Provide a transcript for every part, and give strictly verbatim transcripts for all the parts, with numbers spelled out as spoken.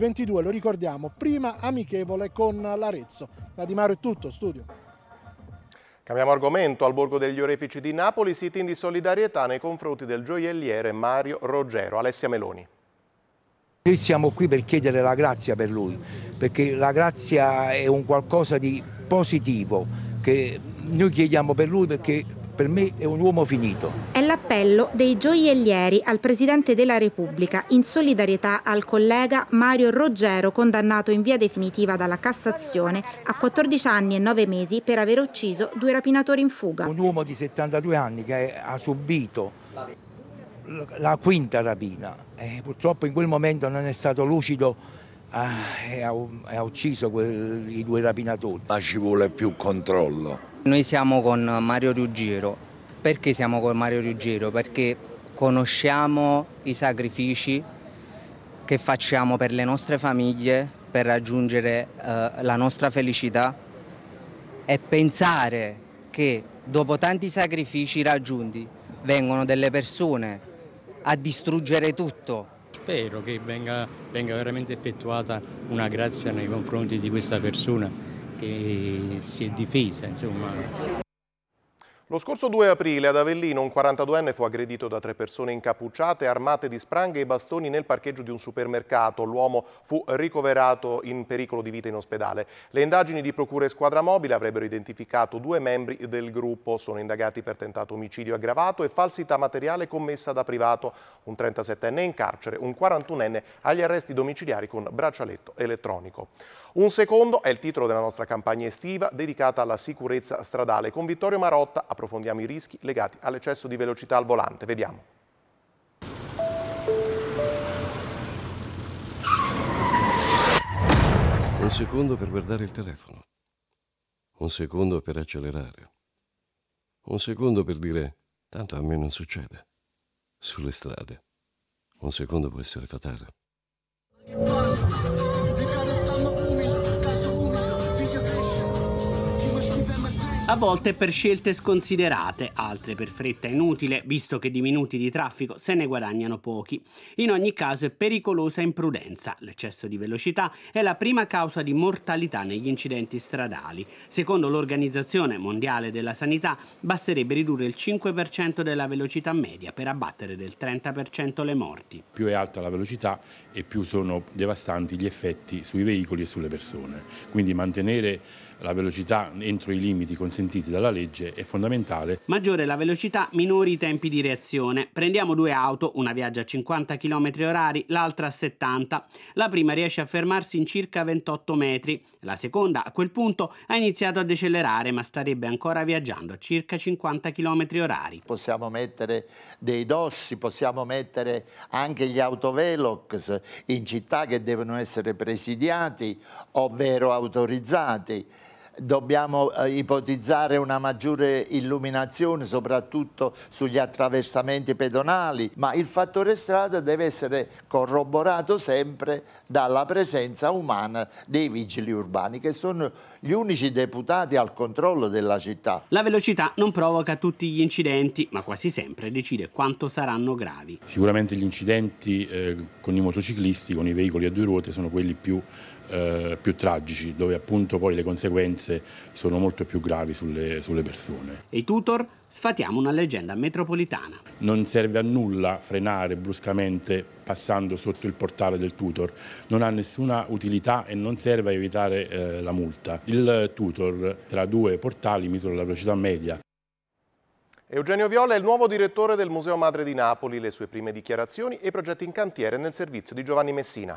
ventidue, lo ricordiamo, prima amichevole con l'Arezzo. Da Di Mauro è tutto, studio. Cambiamo argomento. Al Borgo degli Orefici di Napoli, sit-in di solidarietà nei confronti del gioielliere Mario Roggero. Alessia Meloni. Noi siamo qui per chiedere la grazia per lui, perché la grazia è un qualcosa di positivo che noi chiediamo per lui, perché per me è un uomo finito. È l'appello dei gioiellieri al Presidente della Repubblica in solidarietà al collega Mario Roggero, condannato in via definitiva dalla Cassazione a quattordici anni e nove mesi per aver ucciso due rapinatori in fuga. Un uomo di settantadue anni che ha subito la quinta rapina e purtroppo in quel momento non è stato lucido ah, e, ha, e ha ucciso quel, i due rapinatori. Ma ci vuole più controllo. Noi siamo con Mario Ruggero. Perché siamo con Mario Ruggero? Perché conosciamo i sacrifici che facciamo per le nostre famiglie per raggiungere eh, la nostra felicità, e pensare che dopo tanti sacrifici raggiunti vengono delle persone a distruggere tutto. Spero che venga, venga veramente effettuata una grazia nei confronti di questa persona che si è difesa, insomma. Lo scorso due aprile ad Avellino un quarantaduenne fu aggredito da tre persone incappucciate armate di spranghe e bastoni nel parcheggio di un supermercato. L'uomo fu ricoverato in pericolo di vita in ospedale. Le indagini di procura e squadra mobile avrebbero identificato due membri del gruppo. Sono indagati per tentato omicidio aggravato e falsità materiale commessa da privato. Un trentasettenne è in carcere, un quarantunenne agli arresti domiciliari con braccialetto elettronico. Un secondo è il titolo della nostra campagna estiva dedicata alla sicurezza stradale. Con Vittorio Marotta approfondiamo i rischi legati all'eccesso di velocità al volante. Vediamo. Un secondo per guardare il telefono. Un secondo per accelerare. Un secondo per dire, tanto a me non succede. Sulle strade. Un secondo può essere fatale. A volte per scelte sconsiderate, altre per fretta inutile, visto che di minuti di traffico se ne guadagnano pochi. In ogni caso è pericolosa imprudenza. L'eccesso di velocità è la prima causa di mortalità negli incidenti stradali. Secondo l'Organizzazione Mondiale della Sanità, basterebbe ridurre il cinque per cento della velocità media per abbattere del trenta per cento le morti. Più è alta la velocità e più sono devastanti gli effetti sui veicoli e sulle persone. Quindi mantenere la velocità entro i limiti consentiti dalla legge è fondamentale. Maggiore la velocità, minori i tempi di reazione. Prendiamo due auto, una viaggia a cinquanta chilometri orari, l'altra a settanta. La prima riesce a fermarsi in circa ventotto metri. La seconda, a quel punto, ha iniziato a decelerare, ma starebbe ancora viaggiando a circa cinquanta chilometri orari. Possiamo mettere dei dossi, possiamo mettere anche gli autovelox in città che devono essere presidiati, ovvero autorizzati. Dobbiamo eh, ipotizzare una maggiore illuminazione soprattutto sugli attraversamenti pedonali, ma il fattore strada deve essere corroborato sempre dalla presenza umana dei vigili urbani, che sono gli unici deputati al controllo della città. La velocità non provoca tutti gli incidenti, ma quasi sempre decide quanto saranno gravi. Sicuramente gli incidenti eh, con i motociclisti, con i veicoli a due ruote, sono quelli più Eh, più tragici, dove appunto poi le conseguenze sono molto più gravi sulle, sulle persone. E i tutor? Sfatiamo una leggenda metropolitana. Non serve a nulla frenare bruscamente passando sotto il portale del tutor, non ha nessuna utilità e non serve a evitare eh, la multa. Il tutor tra due portali misura la velocità media. Eugenio Viola è il nuovo direttore del Museo Madre di Napoli, le sue prime dichiarazioni e i progetti in cantiere nel servizio di Giovanni Messina.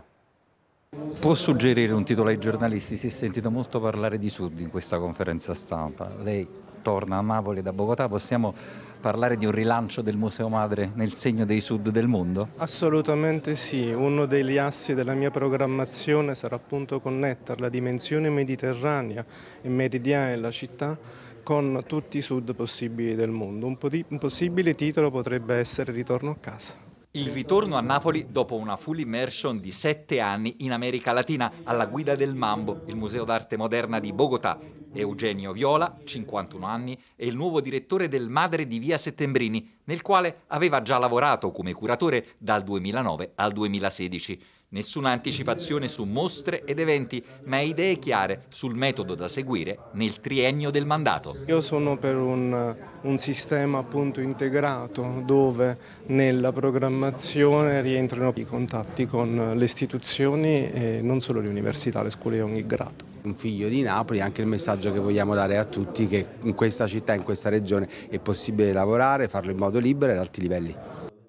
Può suggerire un titolo ai giornalisti? Si è sentito molto parlare di Sud in questa conferenza stampa. Lei torna a Napoli da Bogotà, possiamo parlare di un rilancio del Museo Madre nel segno dei Sud del mondo? Assolutamente sì, uno degli assi della mia programmazione sarà appunto connettere la dimensione mediterranea e meridiana della città con tutti i Sud possibili del mondo. Un, po di, un possibile titolo potrebbe essere Ritorno a casa. Il ritorno a Napoli dopo una full immersion di sette anni in America Latina alla guida del Mambo, il Museo d'Arte Moderna di Bogotà. Eugenio Viola, cinquantuno anni, è il nuovo direttore del Madre di Via Settembrini, nel quale aveva già lavorato come curatore dal duemilanove al duemilasedici. Nessuna anticipazione su mostre ed eventi, ma idee chiare sul metodo da seguire nel triennio del mandato. Io sono per un, un sistema appunto integrato dove nella programmazione rientrano i contatti con le istituzioni e non solo le università, le scuole di ogni grado. Un figlio di Napoli, anche il messaggio che vogliamo dare a tutti che in questa città, in questa regione è possibile lavorare, farlo in modo libero e ad alti livelli.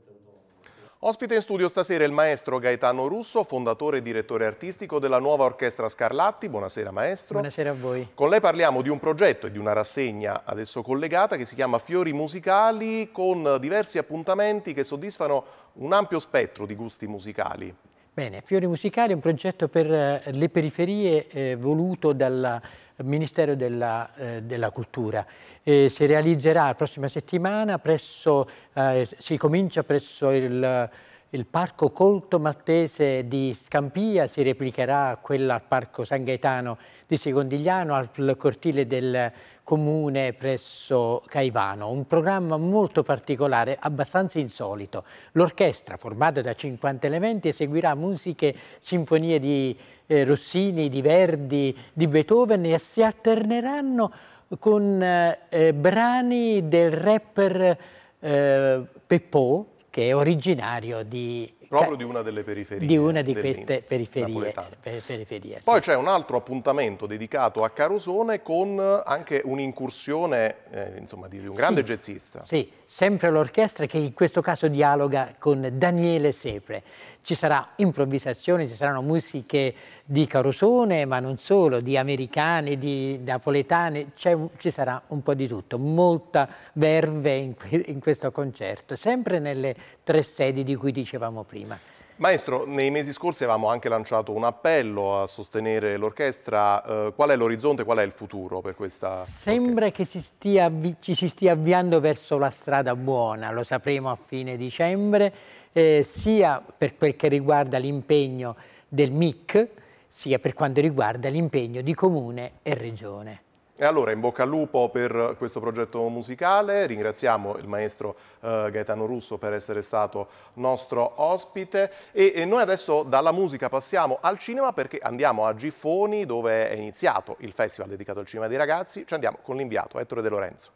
Ospite in studio stasera il maestro Gaetano Russo, fondatore e direttore artistico della nuova Orchestra Scarlatti. Buonasera maestro. Buonasera a voi. Con lei parliamo di un progetto e di una rassegna adesso collegata che si chiama Fiori Musicali, con diversi appuntamenti che soddisfano un ampio spettro di gusti musicali. Bene, Fiori Musicali è un progetto per le periferie eh, voluto dal Ministero della, eh, della Cultura. Eh, si realizzerà la prossima settimana, presso, eh, si comincia presso il, il Parco Colto Maltese di Scampia, si replicherà quella al Parco San Gaetano di Secondigliano, al cortile del Comune presso Caivano. Un programma molto particolare, abbastanza insolito. L'orchestra, formata da cinquanta elementi, eseguirà musiche, sinfonie di eh, Rossini, di Verdi, di Beethoven e si alterneranno con eh, brani del rapper eh, Peppò, che è originario di... Proprio di una delle periferie. Di una di queste periferie. periferie Poi sì. c'è un altro appuntamento dedicato a Carosone con anche un'incursione eh, insomma, di un grande sì, jazzista. Sì, sempre l'orchestra che in questo caso dialoga con Daniele Sepre. Ci sarà improvvisazione, ci saranno musiche di Carosone, ma non solo, di americani, di napoletani, ci sarà un po' di tutto, molta verve in, in questo concerto, sempre nelle tre sedi di cui dicevamo prima. Maestro, nei mesi scorsi avevamo anche lanciato un appello a sostenere l'orchestra. Eh, qual è l'orizzonte, qual è il futuro per questa Sembra orchestra? che si stia, ci si stia avviando verso la strada buona, lo sapremo a fine dicembre, eh, sia per quel che riguarda l'impegno del M I C, sia per quanto riguarda l'impegno di Comune e Regione. E allora in bocca al lupo per questo progetto musicale, ringraziamo il maestro eh, Gaetano Russo per essere stato nostro ospite e, e noi adesso dalla musica passiamo al cinema perché andiamo a Giffoni dove è iniziato il festival dedicato al cinema dei ragazzi, ci andiamo con l'inviato Ettore De Lorenzo.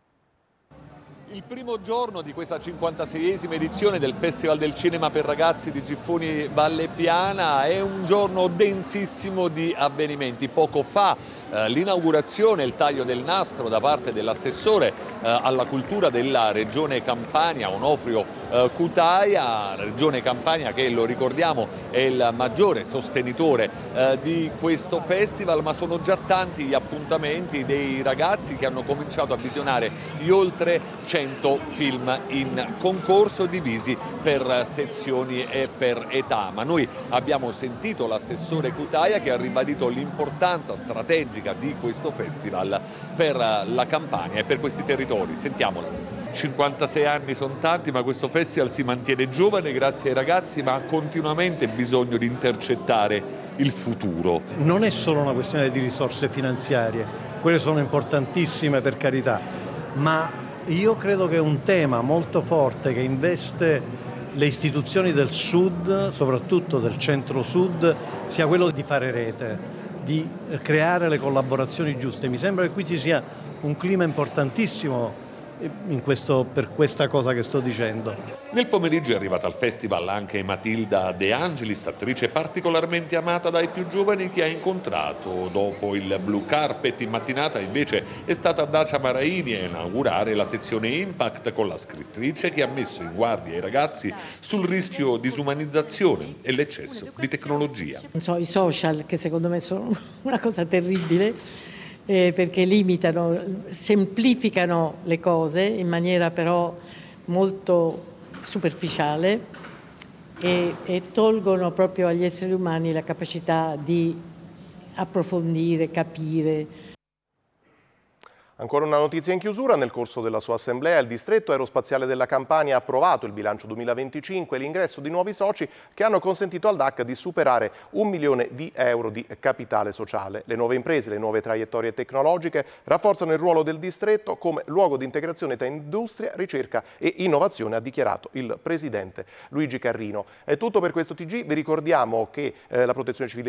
Il primo giorno di questa cinquantaseiesima edizione del Festival del Cinema per Ragazzi di Giffoni Valle Piana è un giorno densissimo di avvenimenti. Poco fa eh, l'inaugurazione e il taglio del nastro da parte dell'assessore eh, alla cultura della Regione Campania, Onofrio eh, Cutaia, Regione Campania che, lo ricordiamo, è il maggiore sostenitore eh, di questo festival, ma sono già tanti gli appuntamenti dei ragazzi che hanno cominciato a visionare gli oltre cento film in concorso divisi per sezioni e per età. Ma noi abbiamo sentito l'assessore Cutaia che ha ribadito l'importanza strategica di questo festival per la Campania e per questi territori. Sentiamolo. cinquantasei anni sono tanti, ma questo festival si mantiene giovane grazie ai ragazzi, ma ha continuamente bisogno di intercettare il futuro. Non è solo una questione di risorse finanziarie, quelle sono importantissime per carità, ma io credo che un tema molto forte che investe le istituzioni del Sud, soprattutto del centro-Sud, sia quello di fare rete, di creare le collaborazioni giuste. Mi sembra che qui ci sia un clima importantissimo in questo, per questa cosa che sto dicendo. Nel pomeriggio è arrivata al festival anche Matilda De Angelis, attrice particolarmente amata dai più giovani che ha incontrato. Dopo il blue carpet in mattinata invece è stata Dacia Maraini a inaugurare la sezione Impact con la scrittrice che ha messo in guardia i ragazzi sul rischio disumanizzazione e l'eccesso di tecnologia. Non so, i social che secondo me sono una cosa terribile. Eh, perché limitano, semplificano le cose in maniera però molto superficiale e, e tolgono proprio agli esseri umani la capacità di approfondire, capire. Ancora una notizia in chiusura. Nel corso della sua assemblea il distretto aerospaziale della Campania ha approvato il bilancio duemilaventicinque e l'ingresso di nuovi soci che hanno consentito al D A C di superare un milione di euro di capitale sociale. Le nuove imprese, le nuove traiettorie tecnologiche rafforzano il ruolo del distretto come luogo di integrazione tra industria, ricerca e innovazione, ha dichiarato il presidente Luigi Carrino. È tutto per questo T G. Vi ricordiamo che eh, la Protezione Civile